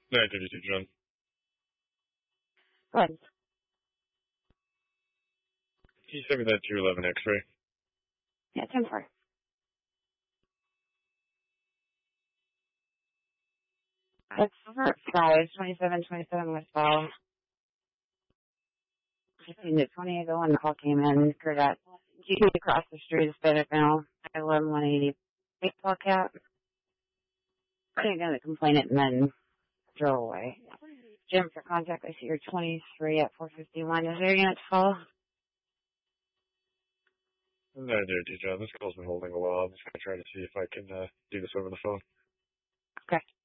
932, John. Good. Can you send me that 211 X-ray? Yeah, 10-4. It's over at 527 westbound. Just seen it 20 ago when the call came in for that GP across the street is better now. I 180 baseball cap. I'm gonna complain it and then throw away. Jim, for contact, I see you're 23 at 451. Is there a unit to follow? 932, John. This call's been holding a while. I'm just going to try to see if I can do this over the phone. Okay.